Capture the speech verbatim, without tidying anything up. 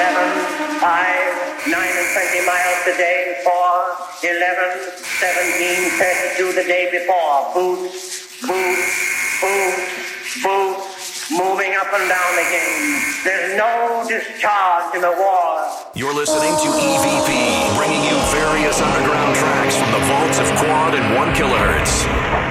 seven, five, nine and twenty miles a day, four, eleven, seventeen, thirty-two the day before. Boots, boots, boots, boots, moving up and down again. There's no discharge in the war. You're listening to E V P, bringing you various underground tracks from the vaults of Quad and one kilohertz.